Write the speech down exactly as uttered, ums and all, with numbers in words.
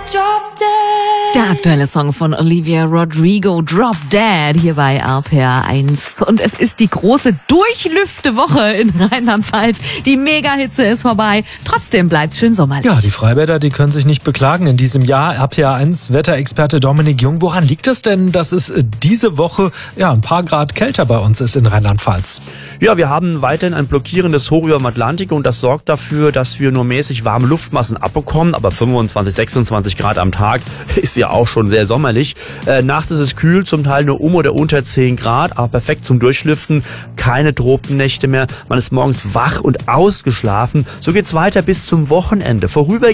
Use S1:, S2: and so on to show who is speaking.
S1: Der aktuelle Song von Olivia Rodrigo, Drop Dead, hier bei R P R eins. Und es ist die große Durchlüfte-Woche in Rheinland-Pfalz. Die Mega-Hitze ist vorbei. Trotzdem bleibt's schön sommerlich.
S2: Ja, die Freibäder, die können sich nicht beklagen in diesem Jahr. R P R eins Wetterexperte Dominik Jung. Woran liegt es denn, dass es diese Woche ja ein paar Grad kälter bei uns ist in Rheinland-Pfalz?
S3: Ja, wir haben weiterhin ein blockierendes Hoch über dem Atlantik und das sorgt dafür, dass wir nur mäßig warme Luftmassen abbekommen. Aber fünfundzwanzig, sechsundzwanzig Grad am Tag ist ja auch schon sehr sommerlich. Äh, nachts ist es kühl, zum Teil nur um oder unter zehn Grad, aber perfekt zum Durchlüften. Keine Tropennächte mehr. Man ist morgens wach und ausgeschlafen. So geht's weiter bis zum Wochenende. Vorüber